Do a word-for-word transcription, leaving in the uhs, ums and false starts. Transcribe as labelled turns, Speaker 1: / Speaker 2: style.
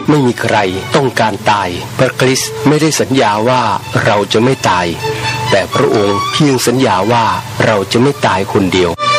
Speaker 1: ไม่มีใครต้องการตายพระคริสต์ไม่ได้สัญญาว่าเราจะไม่ตายแต่พระองค์เพียงสัญญาว่าเราจะไม่ตายคนเดียว